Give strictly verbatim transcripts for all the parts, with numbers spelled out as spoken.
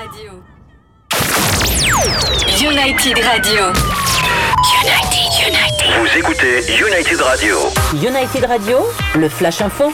Radio. United Radio. United, United. Vous écoutez United Radio. United Radio, le Flash Info.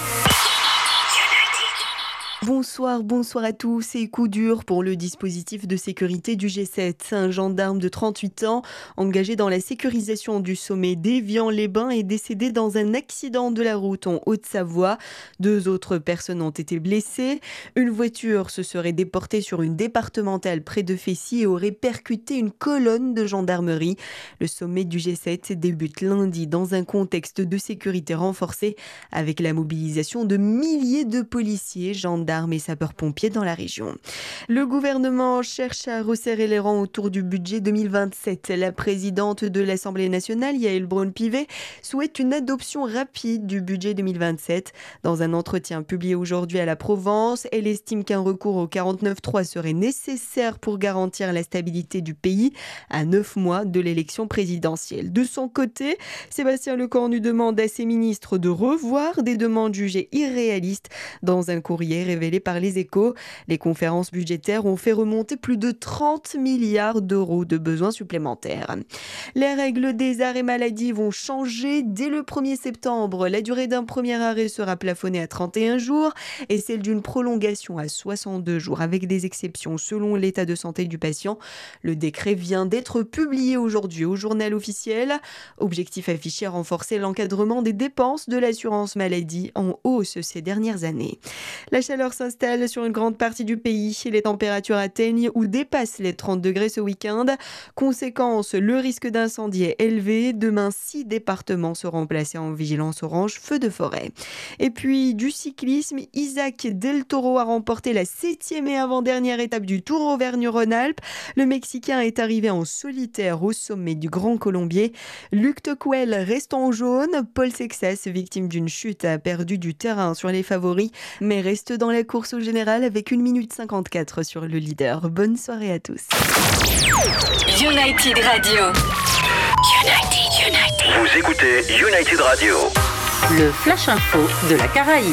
Bonsoir, bonsoir à tous. C'est coup dur pour le dispositif de sécurité du G sept. Un gendarme de trente-huit ans, engagé dans la sécurisation du sommet d'Évian-les-Bains, est décédé dans un accident de la route en Haute-Savoie. Deux autres personnes ont été blessées. Une voiture se serait déportée sur une départementale près de Fessy et aurait percuté une colonne de gendarmerie. Le sommet du G sept débute lundi dans un contexte de sécurité renforcé avec la mobilisation de milliers de policiers, gendarmes et sapeurs-pompiers dans la région. Le gouvernement cherche à resserrer les rangs autour du budget deux mille vingt-sept. La présidente de l'Assemblée nationale, Yaël Braun-Pivet, souhaite une adoption rapide du budget deux mille vingt-sept. Dans un entretien publié aujourd'hui à la Provence, elle estime qu'un recours au quarante-neuf trois serait nécessaire pour garantir la stabilité du pays à neuf mois de l'élection présidentielle. De son côté, Sébastien Lecornu demande à ses ministres de revoir des demandes jugées irréalistes. Dans un courrier révélé par les Échos, les conférences budgétaires ont fait remonter plus de trente milliards d'euros de besoins supplémentaires. Les règles des arrêts maladie vont changer dès le premier septembre. La durée d'un premier arrêt sera plafonnée à trente et un jours et celle d'une prolongation à soixante-deux jours, avec des exceptions selon l'état de santé du patient. Le décret vient d'être publié aujourd'hui au journal officiel. Objectif affiché, renforcer l'encadrement des dépenses de l'assurance maladie en hausse ces dernières années. La chaleur s'installe sur une grande partie du pays. Les températures atteignent ou dépassent les trente degrés ce week-end. Conséquence, le risque d'incendie est élevé. Demain, six départements seront placés en vigilance orange feu de forêt. Et puis, du cyclisme, Isaac Del Toro a remporté la septième et avant-dernière étape du Tour Auvergne-Rhône-Alpes. Le Mexicain est arrivé en solitaire au sommet du Grand Colombier. Luc Tequel reste en jaune. Paul Sexas, victime d'une chute, a perdu du terrain sur les favoris, mais reste dans la course au général avec une minute cinquante-quatre sur le leader. Bonne soirée à tous. United Radio. United, United. Vous écoutez United Radio. Le Flash Info de la Caraïbe.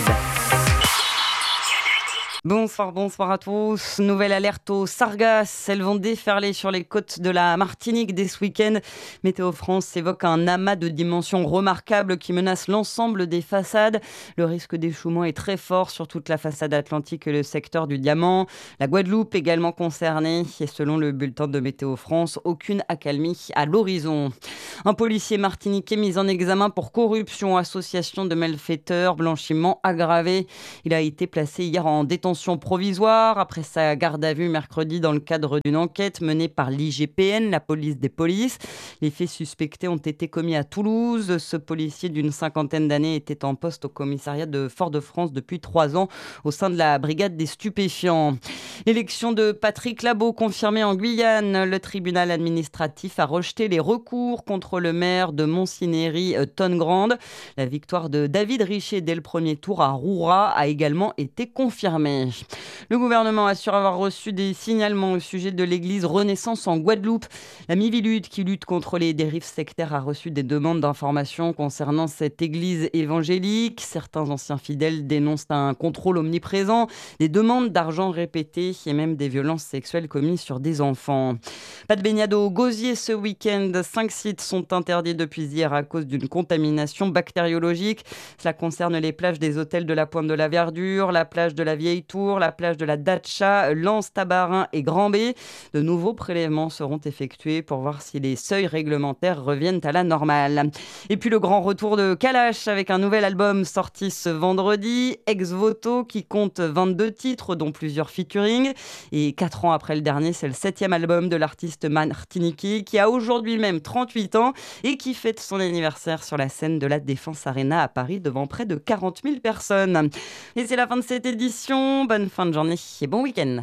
Bonsoir, bonsoir à tous. Nouvelle alerte aux sargasses. Elles vont déferler sur les côtes de la Martinique dès ce week-end. Météo France évoque un amas de dimensions remarquables qui menace l'ensemble des façades. Le risque d'échouement est très fort sur toute la façade atlantique et le secteur du Diamant. La Guadeloupe également concernée. Et selon le bulletin de Météo France, aucune accalmie à l'horizon. Un policier martiniquais mis en examen pour corruption, association de malfaiteurs, blanchiment aggravé. Il a été placé hier en détention provisoire après sa garde à vue mercredi dans le cadre d'une enquête menée par l'I G P N, la police des polices. Les faits suspectés ont été commis à Toulouse. Ce policier d'une cinquantaine d'années était en poste au commissariat de Fort-de-France depuis trois ans au sein de la brigade des stupéfiants. L'élection de Patrick Labaud confirmée en Guyane. Le tribunal administratif a rejeté les recours contre le maire de Montsinéry, Tonne-Grande. La victoire de David Richer dès le premier tour à Roura a également été confirmée. Le gouvernement assure avoir reçu des signalements au sujet de l'église Renaissance en Guadeloupe. La Mivilude, qui lutte contre les dérives sectaires, a reçu des demandes d'informations concernant cette église évangélique. Certains anciens fidèles dénoncent un contrôle omniprésent, des demandes d'argent répétées et même des violences sexuelles commises sur des enfants. Pas de baignade au Gosier ce week-end. Cinq sites sont interdits depuis hier à cause d'une contamination bactériologique. Cela concerne les plages des hôtels de la Pointe de la Verdure, la plage de la Vieille Tour, la plage de la Datcha, Lens, Tabarin et Grand B. De nouveaux prélèvements seront effectués pour voir si les seuils réglementaires reviennent à la normale. Et puis le grand retour de Kalash avec un nouvel album sorti ce vendredi, Ex Voto, qui compte vingt-deux titres dont plusieurs featuring. Et quatre ans après le dernier, c'est le septième album de l'artiste martiniquais qui a aujourd'hui même trente-huit ans et qui fête son anniversaire sur la scène de la Défense Arena à Paris devant près de quarante mille personnes. Et c'est la fin de cette édition. Bonne fin de journée et bon week-end.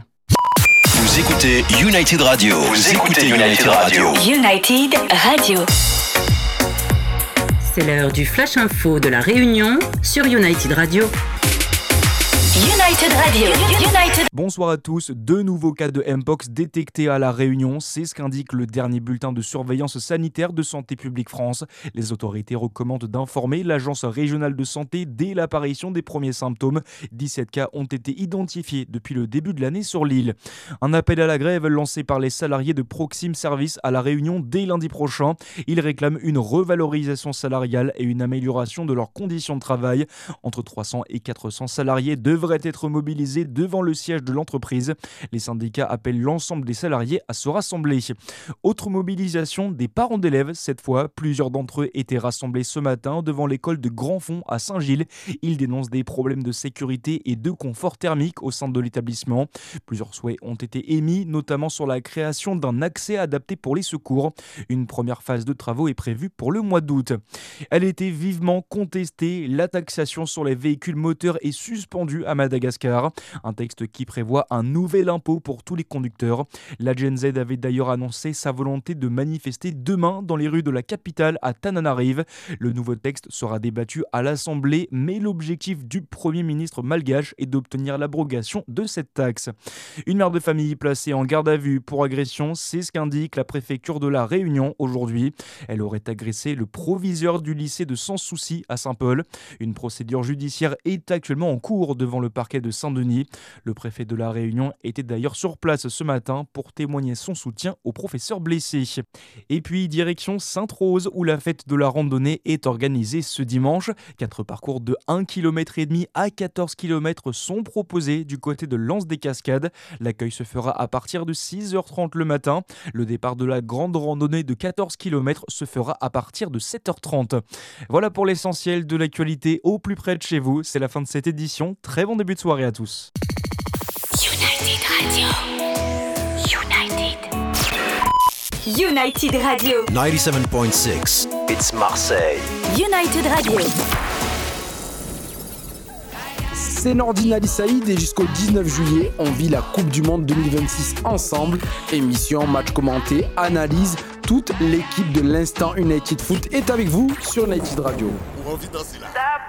Vous écoutez United Radio. Vous écoutez United Radio. United Radio. C'est l'heure du Flash Info de la Réunion sur United Radio. United Radio. United. Bonsoir à tous. Deux nouveaux cas de Mpox détectés à La Réunion. C'est ce qu'indique le dernier bulletin de surveillance sanitaire de Santé publique France. Les autorités recommandent d'informer l'Agence régionale de santé dès l'apparition des premiers symptômes. dix-sept cas ont été identifiés depuis le début de l'année sur l'île. Un appel à la grève lancé par les salariés de Proxim Service à La Réunion dès lundi prochain. Ils réclament une revalorisation salariale et une amélioration de leurs conditions de travail. Entre trois cents et quatre cents salariés devraient être mobilisés devant le siège de l'entreprise. Les syndicats appellent l'ensemble des salariés à se rassembler. Autre mobilisation des parents d'élèves. Cette fois, plusieurs d'entre eux étaient rassemblés ce matin devant l'école de Grandfond à Saint-Gilles. Ils dénoncent des problèmes de sécurité et de confort thermique au sein de l'établissement. Plusieurs souhaits ont été émis, notamment sur la création d'un accès adapté pour les secours. Une première phase de travaux est prévue pour le mois d'août. Elle était vivement contestée. La taxation sur les véhicules moteurs est suspendue à Madagascar. Un texte qui prévoit un nouvel impôt pour tous les conducteurs. La Gen Z avait d'ailleurs annoncé sa volonté de manifester demain dans les rues de la capitale à Tananarive. Le nouveau texte sera débattu à l'Assemblée, mais l'objectif du Premier ministre malgache est d'obtenir l'abrogation de cette taxe. Une mère de famille placée en garde à vue pour agression, c'est ce qu'indique la préfecture de La Réunion aujourd'hui. Elle aurait agressé le proviseur du lycée de Sans Souci à Saint-Paul. Une procédure judiciaire est actuellement en cours devant le parquet de Saint-Denis. Le préfet de La Réunion était d'ailleurs sur place ce matin pour témoigner son soutien aux professeurs blessés. Et puis direction Sainte-Rose où la fête de la randonnée est organisée ce dimanche. Quatre parcours de un kilomètre et demi à quatorze kilomètres sont proposés du côté de l'Anse des Cascades. L'accueil se fera à partir de six heures trente le matin. Le départ de la grande randonnée de quatorze kilomètres se fera à partir de sept heures trente. Voilà pour l'essentiel de l'actualité au plus près de chez vous. C'est la fin de cette édition. Très bon début de soirée à tous. United Radio. United. United Radio. ninety-seven point six. It's Marseille. United Radio. C'est Nordine Ali Saïd et jusqu'au dix-neuf juillet, on vit la Coupe du Monde deux mille vingt-six ensemble. Émission, match commenté, analyse, toute l'équipe de l'Instant United Foot est avec vous sur United Radio. On va vite danser là.